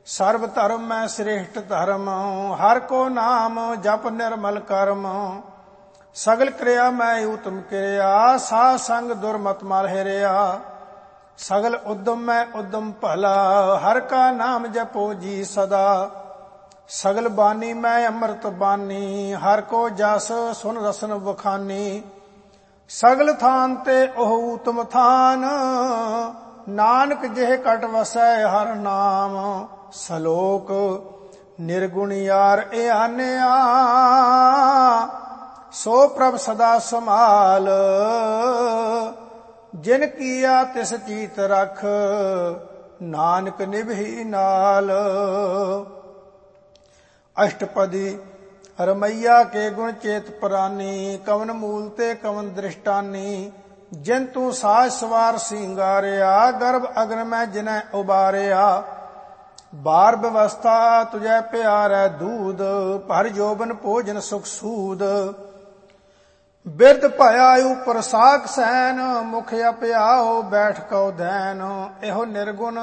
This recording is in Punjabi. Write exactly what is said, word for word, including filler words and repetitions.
ਸਰਬ ਧਰਮ ਮੈਂ ਸ੍ਰੇਸ਼ਟ ਧਰਮ, ਹਰ ਕੋ ਨਾਮ ਜਪ ਨਿਰਮਲ ਕਰਮ। ਸਗਲ ਕਿਰਿਆ ਮੈਂ ਊਤਮ ਕਿਰਿਆ, ਸਾਧ ਸੰਗ ਦੁਰਮਤ ਮਲ ਹਿਰਿਆ। ਸਗਲ ਉਦਮ ਮੈਂ ਉਦਮ ਭਲਾ, ਹਰ ਕਾ ਨਾਮ ਜਪੋ ਜੀ ਸਦਾ। ਸਗਲ ਬਾਣੀ ਮੈਂ ਅੰਮ੍ਰਿਤ ਬਾਣੀ, ਹਰ ਕੋ ਜਸ ਸੁਨ ਰਸਨ ਵਖਾਨੀ। ਸਗਲ ਥਾਨ ਤੇ ਉਹ ਊਤਮ ਥਾਨ, ਨਾਨਕ ਜਿਹ ਕਟ ਵਸੈ ਹਰ ਨਾਮ। ਸਲੋਕ ਨਿਰਗੁਣ ਯਾਰ ਇਆਨਿਆ, ਸੋ ਪ੍ਰਭ ਸਦਾ ਸੰਭਾਲ। ਜਿਨ ਕੀਆ ਤਿਸ ਚੀਤ ਰਖ, ਨਾਨਕ ਨਿਭੀ ਨਾਲ। ਅਸ਼ਟਪਦੀ ਰਮਈਆ ਕੇ ਗੁਣ ਚੇਤ ਪ੍ਰਾਨੀ, ਕਵਨ ਮੂਲ ਤੇ ਕਵਨ ਦ੍ਰਿਸ਼ਟਾਨੀ। ਜਿਨ ਤੂੰ ਸਾਜ ਸਵਾਰ ਸਿੰਗਾਰਿਆ, ਗਰਭ ਅਗਨ ਮੈਂ ਜਿਨੈ ਉਬਾਰਿਆ। ਬਾਰ ਵਿਵਸਥਾ ਤੁਝੈ ਪਿਆਰੈ ਦੂਧ, ਭਰ ਜੋਬਨ ਭੋਜਨ ਸੁਖ ਸੂਦ। ਬਿਰਧ ਭਇਆ ਉਪਰ ਸਾਖ ਸੈਨ, ਮੁਖ ਅਪਿਆਓ ਬੈਠ ਕਉ ਧੈਨ। ਇਹੋ ਨਿਰਗੁਣ